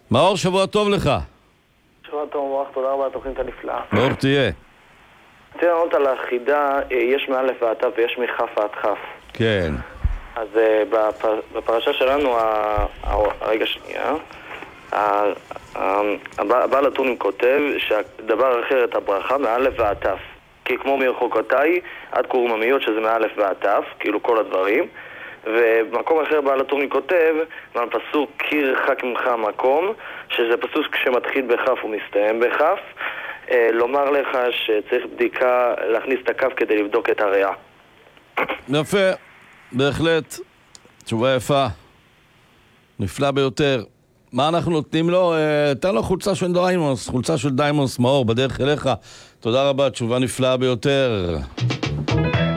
מאור, שבוע טוב לך. שבוע טוב, מוח, תודה רבה, התוכנית הנפלאה. מאור תהיה. רוצה לענות על החידה, יש מאלף ועד תו ויש מחף ועד כף. כן. אז בפרשה שלנו, רגע שנייה, הבעל הטורים כותב שהדבר אחר את הברכה מאלף ועד תו. כי כמו מרחוקותיי, עד קורממיות שזה מאלף ועד תו, כאילו כל הדברים. ובמקום אחר בעל הטורים כותב, מהפסוק כי ירחק ממך המקום, שזה פסוק שמתחיל בכף ומסתיים בכף. לומר לך שצריך בדיקה, להכניס את הכף כדי לבדוק את הריאה. יפה, בהחלט. תשובה יפה. נפלא ביותר. מה אנחנו נותנים לו? תן לו חולצה של דיימונס, מאור, בדרך אליך. תודה רבה, תשובה נפלאה ביותר.